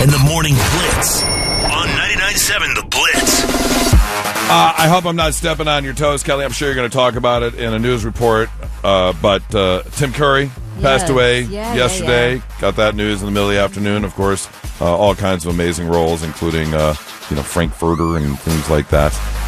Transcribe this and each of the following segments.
and the Morning Blitz on 99.7 The Blitz. I hope I'm not stepping on your toes, Kelly. I'm sure you're going to talk about it in a news report. But Tim Curry passed away yesterday. Got that news in the middle of the afternoon. Of course, all kinds of amazing roles, including Frankfurter and things like that.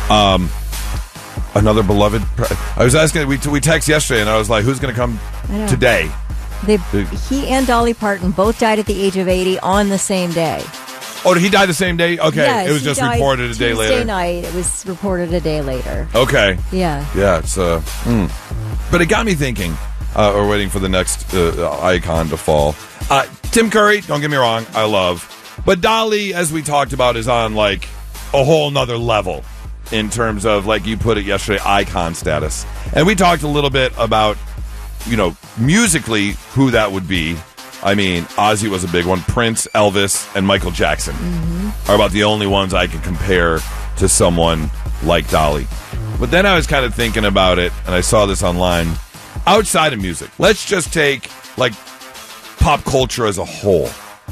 Another beloved. I was asking. We text yesterday, and I was like, "Who's going to come today?" He and Dolly Parton both died at the age of 80 on the same day. Oh, did he die the same day? Okay, yes, it was just reported a day later. Tuesday night, it was reported a day later. Okay. Yeah. Yeah, it's But it got me thinking. We're waiting for the next icon to fall. Tim Curry, don't get me wrong, I love. But Dolly, as we talked about, is on like a whole nother level in terms of, like you put it yesterday, icon status. And we talked a little bit about, musically who that would be. I mean, Ozzy was a big one. Prince, Elvis, and Michael Jackson are about the only ones I can compare to someone like Dolly. But then I was kind of thinking about it, and I saw this online. Outside of music, let's just take, like, pop culture as a whole.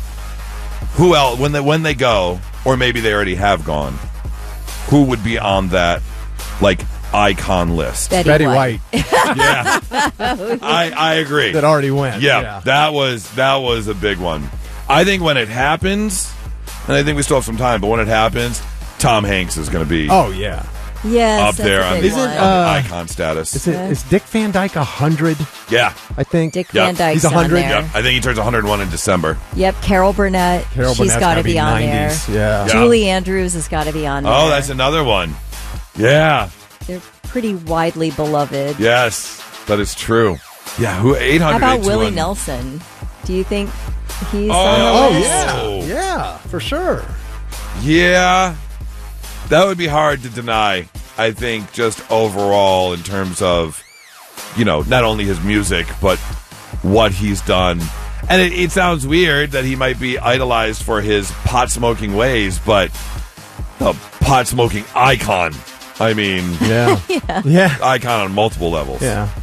Who else, when they go, or maybe they already have gone, who would be on that, like, icon list? Betty White. Yeah. I agree. That already went. Yeah. That was a big one. I think when it happens, and I think we still have some time, but when it happens, Tom Hanks is going to be Oh, yeah. Yes, up there on the icon status. Is Dick Van Dyke 100? Yeah. I think. Dick Van Dyke's He's 100? on there. Yep. I think he turns 101 in December. Yep, Carol Burnett. She's got to be on 90s. there. Yeah. Julie Andrews has got to be on there. Oh, that's another one. Yeah. They're pretty widely beloved. Yes, that is true. Yeah, who 800? How about Willie Nelson? Do you think he's on Oh, the list? yeah. Yeah, for sure. Yeah. That would be hard to deny, I think, just overall in terms of, not only his music, but what he's done. And it sounds weird that he might be idolized for his pot-smoking ways, but a pot-smoking icon. I mean, Yeah. Yeah. icon on multiple levels. Yeah.